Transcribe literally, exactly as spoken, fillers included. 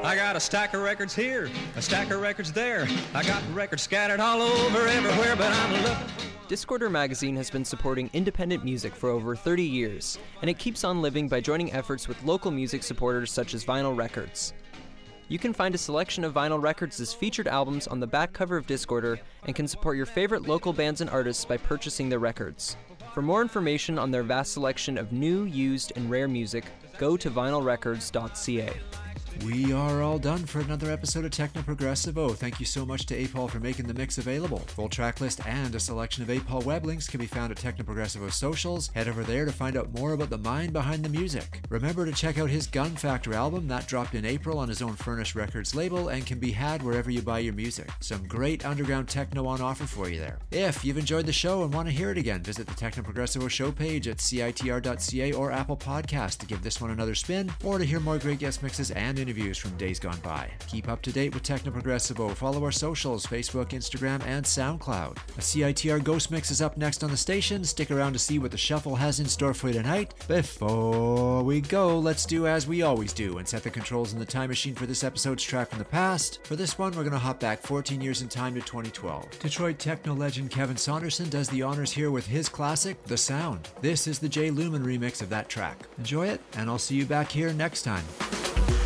I got a stack of records here, a stack of records there. I got records scattered all over everywhere, but I'm looking for one. Discorder Magazine has been supporting independent music for over thirty years, and it keeps on living by joining efforts with local music supporters such as Vinyl Records. You can find a selection of Vinyl Records' featured albums on the back cover of Discorder and can support your favorite local bands and artists by purchasing their records. For more information on their vast selection of new, used, and rare music, go to vinyl records dot c a. We are all done for another episode of Techno Progressivo. Thank you so much to A P O L for making the mix available. Full track list and a selection of A P O L web links can be found at Techno Progressivo socials. Head over there to find out more about the mind behind the music. Remember to check out his Gun Factor album that dropped in April on his own Furnace Records label and can be had wherever you buy your music. Some great underground techno on offer for you there. If you've enjoyed the show and want to hear it again, visit the Techno Progressivo show page at c i t r dot c a or Apple Podcast to give this one another spin, or to hear more great guest mixes and interviews from days gone by. Keep up to date with Techno Progressivo. Follow our socials, Facebook, Instagram, and SoundCloud. A C I T R Ghost Mix is up next on the station. Stick around to see what the shuffle has in store for you tonight. Before we go, let's do as we always do and set the controls in the time machine for this episode's track from the past. For this one, we're going to hop back fourteen years in time to twenty twelve. Detroit techno legend Kevin Saunderson does the honors here with his classic, The Sound. This is the Jay Lumen remix of that track. Enjoy it, and I'll see you back here next time.